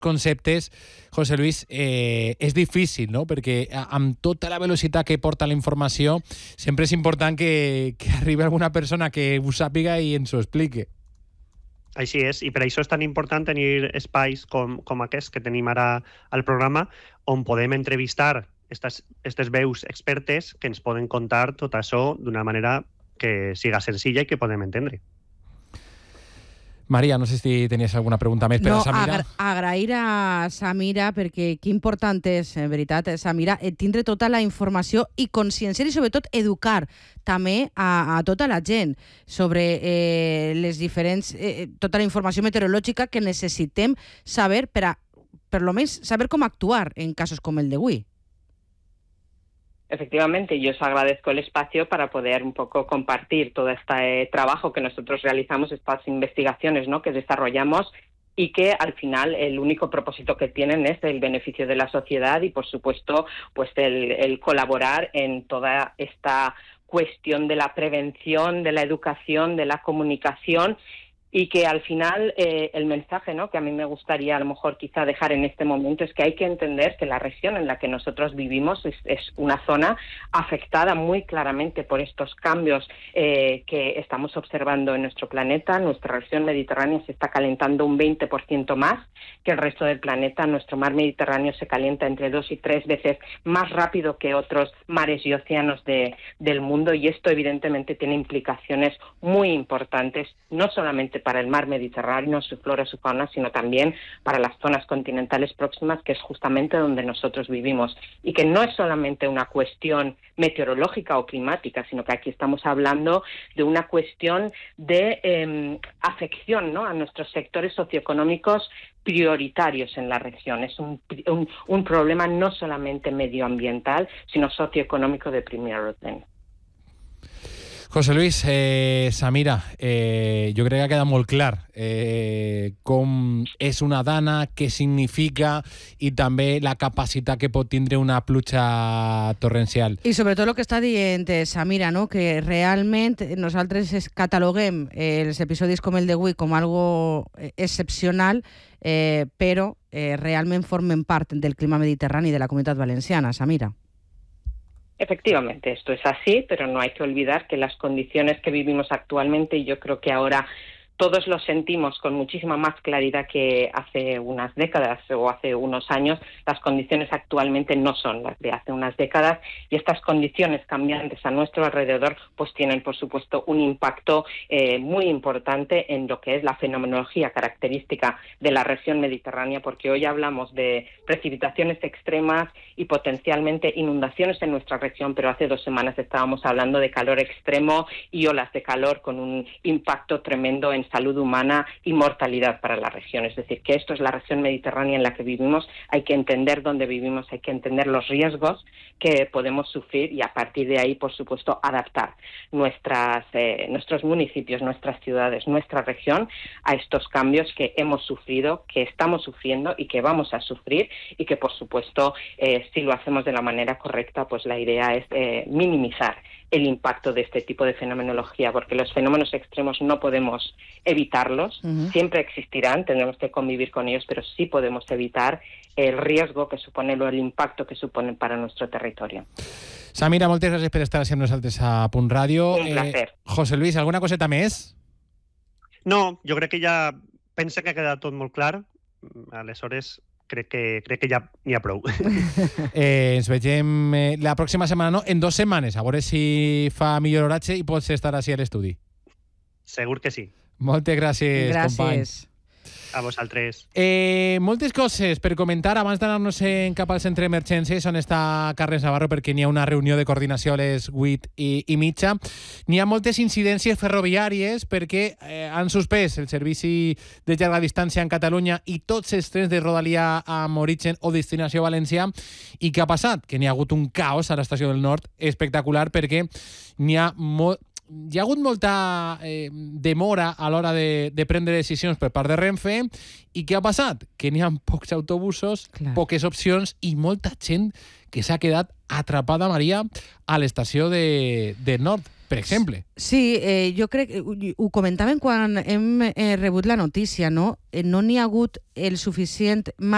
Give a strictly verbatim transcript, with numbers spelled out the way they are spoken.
conceptes, José Luis, eh, és difícil, no? Perquè amb tota la velocitat que porta la informació sempre és important que, que arribi alguna persona que ho sàpiga i ens ho explique. Així és, i per això és tan important tenir espais com, com aquests que tenim ara al programa, on podem entrevistar estas, aquestes veus expertes que ens poden contar tot això d'una manera que siga senzilla i que podem entendre. Maria, no sé si tenies alguna pregunta més per no, a Samira. No, agrair a Samira, perquè que important és, en veritat, Samira, tindre tota la informació i conscienciar i sobretot educar també a, a tota la gent sobre eh, les diferents, eh, tota la informació meteorològica que necessitem saber per a, per lo més, saber com actuar en casos com el d'avui. Efectivamente, yo os agradezco el espacio para poder un poco compartir todo este trabajo que nosotros realizamos, estas investigaciones, ¿no?, que desarrollamos y que al final el único propósito que tienen es el beneficio de la sociedad y, por supuesto, pues el, el colaborar en toda esta cuestión de la prevención, de la educación, de la comunicación. Y que al final eh, el mensaje, ¿no?, que a mí me gustaría a lo mejor quizá dejar en este momento es que hay que entender que la región en la que nosotros vivimos es, es una zona afectada muy claramente por estos cambios eh, que estamos observando en nuestro planeta. Nuestra región mediterránea se está calentando un veinte por ciento más que el resto del planeta. Nuestro mar Mediterráneo se calienta entre dos y tres veces más rápido que otros mares y océanos de, del mundo, y esto evidentemente tiene implicaciones muy importantes, no solamente para el mar Mediterráneo, su flora, su fauna, sino también para las zonas continentales próximas, que es justamente donde nosotros vivimos. Y que no es solamente una cuestión meteorológica o climática, sino que aquí estamos hablando de una cuestión de eh, afección, ¿no?, a nuestros sectores socioeconómicos prioritarios en la región. Es un, un, un problema no solamente medioambiental, sino socioeconómico de primer orden. José Luis, eh, Samira, eh, jo crec que ha quedat molt clar eh, com és una dana, què significa i també la capacitat que pot tindre una pluja torrencial. I sobretot el que està dient Samira, no?, que realment nosaltres cataloguem els episodis com el d'avui com algo excepcional, eh, però eh, realment formen part del clima mediterrani de la Comunitat Valenciana, Samira. Efectivamente, esto es así, pero no hay que olvidar que las condiciones que vivimos actualmente, y yo creo que ahora todos lo sentimos con muchísima más claridad que hace unas décadas o hace unos años, las condiciones actualmente no son las de hace unas décadas, y estas condiciones cambiantes a nuestro alrededor pues tienen, por supuesto, un impacto eh, muy importante en lo que es la fenomenología característica de la región mediterránea, porque hoy hablamos de precipitaciones extremas y potencialmente inundaciones en nuestra región, pero hace dos semanas estábamos hablando de calor extremo y olas de calor con un impacto tremendo en salud humana y mortalidad para la región. Es decir, que esto es la región mediterránea en la que vivimos, hay que entender dónde vivimos, hay que entender los riesgos que podemos sufrir y a partir de ahí, por supuesto, adaptar nuestras, eh, nuestros municipios, nuestras ciudades, nuestra región a estos cambios que hemos sufrido, que estamos sufriendo y que vamos a sufrir, y que, por supuesto, eh, si lo hacemos de la manera correcta, pues la idea es eh, minimizar el impacto de este tipo de fenomenología, porque los fenómenos extremos no podemos evitarlos, uh-huh. siempre existirán, tendremos que convivir con ellos, pero sí podemos evitar el riesgo que suponen o el impacto que suponen para nuestro territorio. Samira, moltes gràcies per estar amb nosaltres a Punt Ràdio. Un placer. Eh, José Luis, alguna coseta més? No, jo crec que ja pensa que ha quedat tot molt clar. Aleshores, crec que, crec que ja n'hi ha prou. Eh, ens vegem eh, la pròxima setmana, no? En dues setmanes, a veure si fa millor horatge i pots estar així a l'estudi. Segur que sí. Moltes gràcies, gràcies. companys. A vosaltres. Eh, moltes coses per comentar abans d'anar-nos cap al centre d'emergències on està Carles Navarro, perquè n'hi ha una reunió de coordinació a les vuit i, i mitja. N'hi ha moltes incidències ferroviàries perquè eh, han suspès el servici de llarga distància en Catalunya i tots els trens de Rodalia amb origen o destinació València. I què ha passat? Que n'hi ha hagut un caos a l'estació del Nord espectacular perquè n'hi ha molt... Hi ha hagut molta eh, demora a l'hora de, de prendre decisions per part de Renfe. I què ha passat? Que n'hi ha pocs autobusos, Clar. poques opcions i molta gent que s'ha quedat atrapada, Maria, a l'estació de, de Nord, per exemple. Sí, eh, jo crec, ho comentàvem quan hem eh, rebut la notícia, no? Eh, no n'hi ha hagut el suficient